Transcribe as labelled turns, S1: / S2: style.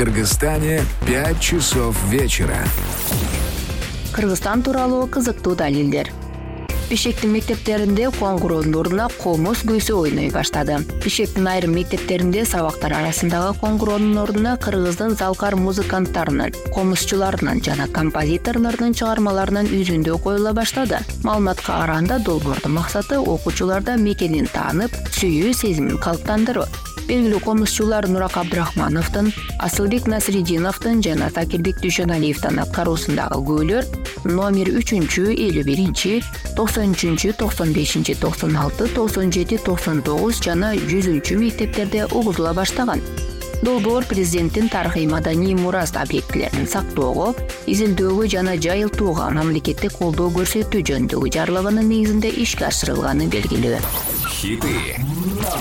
S1: Кыргызстане 5 часов вечера.
S2: Кыргызстан тууралуу кызыктуу далилдер. Бишкектин мектептеринде коңгуроонун ордуна комуз күйсү ойной баштады. Бишкектин айрым мектептеринде сабактар арасындагы коңгуроонун ордуна кыргыздын залкар музыканттарынын, комузчуларынын жана композиторлордун чыгармаларынын үзүндөө коюла баштады. Маалыматка караганда долбоордун максаты окуучуларда мекенин таанып, сүйүү сезимин калыптандыруу. Белгилүү комузчулар Нурак Абдрахмановдун, Асылбек Насридиновдун жана Такирбек Дүйшөналиевдин аткаруусундагы күйлөр номер 3, 51, 93, 95, 96, 97, 99 жана 100 мектептерде угузула баштаган. Долбоор президенттин тарыхый маданий мурас объектилерин сактоого, изилдөөгө жана жайылтууга мамлекеттик колдоо көрсөтүү жөнүндөгү жарлыгынын негизинде ишке ашырылганы белгилүү.
S1: Хиты